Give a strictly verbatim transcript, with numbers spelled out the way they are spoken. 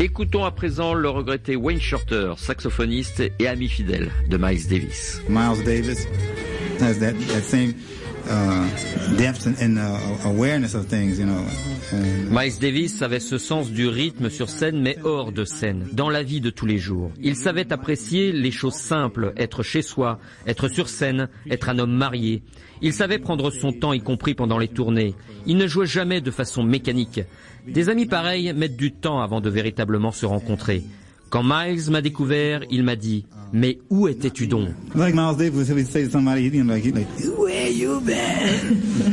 Écoutons à présent le regretté Wayne Shorter, saxophoniste et ami fidèle de Miles Davis. Miles Davis has that, that same uh, depth and, and uh, awareness of things, you know. And Miles Davis avait ce sens du rythme sur scène, mais hors de scène, dans la vie de tous les jours. Il savait apprécier les choses simples, être chez soi, être sur scène, être un homme marié. Il savait prendre son temps, y compris pendant les tournées. Il ne jouait jamais de façon mécanique. Des amis pareils mettent du temps avant de véritablement se rencontrer. Quand Miles m'a découvert, il m'a dit « Mais où étais-tu donc ?» like Miles Davis would say to somebody, you know, like, like, where you been?